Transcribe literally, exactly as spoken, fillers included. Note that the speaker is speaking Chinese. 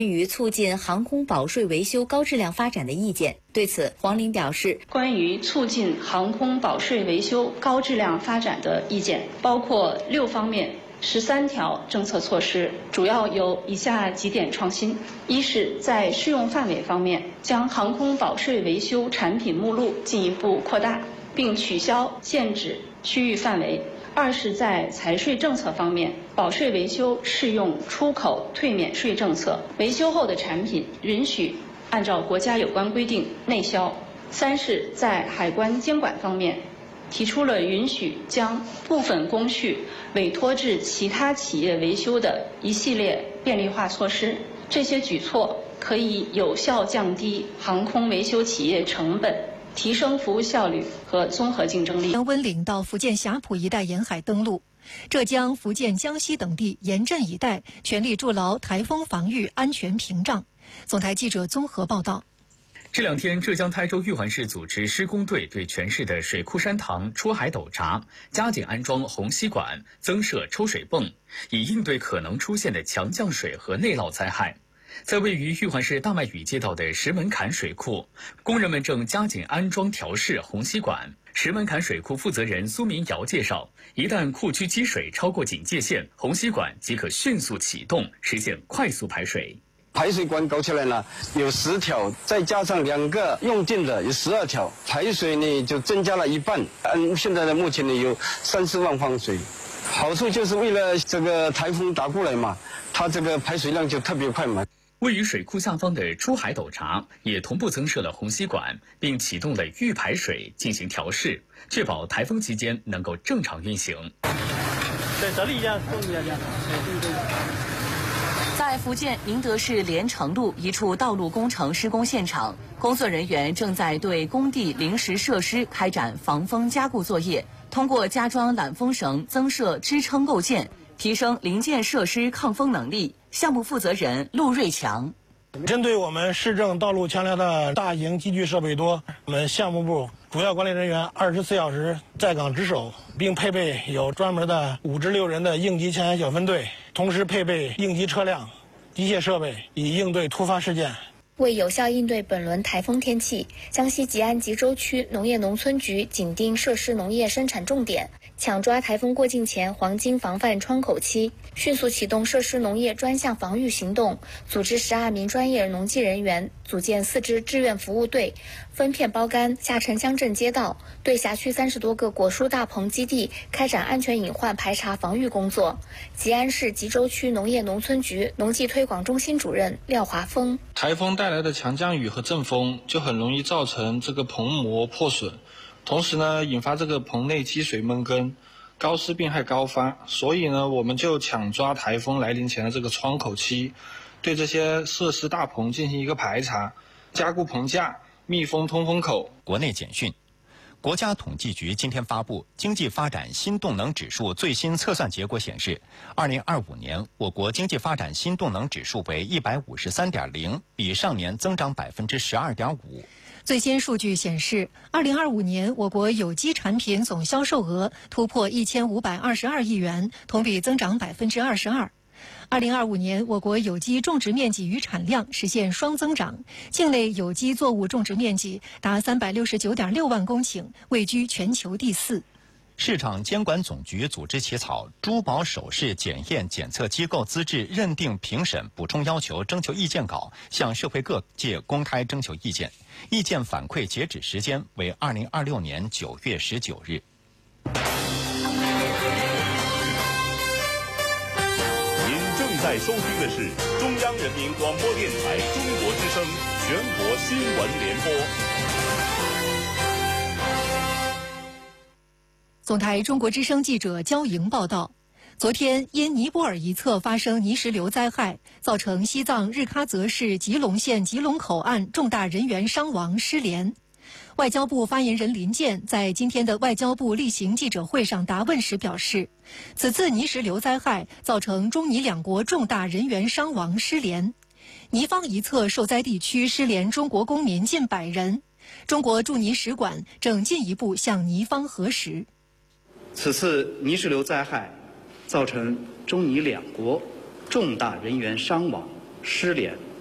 于促进航空保税维修高质量发展的意见。对此，黄玲表示， 关于促进航空保税维修高质量发展的意见包括六方面十三条政策措施，主要有以下几点创新：一是在适用范围方面，将航空保税维修产品目录进一步扩大，并取消限制区域范围；二是在财税政策方面，保税维修适用出口退免税政策，维修后的产品允许按照国家有关规定内销；三是在海关监管方面，提出了允许将部分工序委托至其他企业维修的一系列便利化措施。这些举措可以有效降低航空维修企业成本，提升服务效率和综合竞争力。 温岭到福建霞浦一带沿海登陆，浙江、福建、江西等地严阵以待，全力筑牢台风防御安全屏障。总台记者综合报道。 这两天，浙江台州玉环市组织施工队对全市的水库山塘、出海斗闸加紧安装虹吸管，增设抽水泵，以应对可能出现的强降水和内涝灾害。在位于玉环市大麦峪街道的石门坎水库，工人们正加紧安装调试虹吸管。石门坎水库负责人苏明尧介绍，一旦库区积水超过警戒线，虹吸管即可迅速启动，实现快速排水。 排水管搞起来呢，有十条，再加上两个用电的，有十二条，排水呢就增加了一半。嗯，现在的目前呢有三四万方水，好处就是为了这个台风打过来嘛，它这个排水量就特别快嘛。 位于水库下方的出海斗闸也同步增设了虹吸管，并启动了预排水进行调试，确保台风期间能够正常运行。 对，这里一点，这里一点，对对对。 在福建宁德市连城路一处道路工程施工现场，工作人员正在对工地临时设施开展防风加固作业，通过加装缆风绳、增设支撑构件，提升零件设施抗风能力。项目负责人陆瑞强： 针对我们市政道路桥梁的大型机具设备多，我们项目部主要管理人员二十四小时在岗值守，并配备有专门的五至六人的应急抢险小分队，同时配备应急车辆、机械设备，以应对突发事件。 为有效应对本轮台风天气，江西吉安吉州区农业农村局紧盯涉施农业生产重点，抢抓台风过境前黄金防范窗口期，迅速启动涉施农业专项防御行动，组织十二名专业农技人员，组建四支志愿服务队，分片包干下沉乡镇街道，对辖区三十多个果蔬大棚基地开展安全隐患排查防御工作。吉安市吉州区农业农村局农技推广中心主任廖华峰： 台风带来的强降雨和阵风就很容易造成这个棚膜破损，同时呢引发这个棚内积水闷根，高湿病害高发。所以呢我们就抢抓台风来临前的这个窗口期，对这些设施大棚进行一个排查，加固棚架，密封通风口。 国内简讯。国家统计局今天发布经济发展新动能指数最新测算结果显示，二零二五年我国经济发展新动能指数为一百五十三点零，比上年增长百分之十二点五。 最新数据显示，二零二五年我国有机产品总销售额突破一千五百二十二亿元，同比增长百分之二十二。二零二五年，我国有机种植面积与产量实现双增长，境内有机作物种植面积达三百六十九点六万公顷，位居全球第四。 市场监管总局组织起草《珠宝首饰检验检测机构资质认定评审补充要求》征求意见稿，向社会各界公开征求意见。意见反馈截止时间为二零二六年九月十九日。 在收听的是中央人民广播电台中国之声全国新闻联播。 总台中国之声记者焦莹报道，昨天因尼泊尔一侧发生泥石流灾害，造成西藏日喀则市吉隆县吉隆口岸重大人员伤亡失联。外交部发言人林健在今天的外交部例行记者会上答问时表示，此次泥石流灾害造成中尼两国重大人员伤亡失联，尼方一侧受灾地区失联中国公民近百人，中国驻尼使馆正进一步向尼方核实。 此次泥石流灾害造成中尼两国重大人员伤亡失联。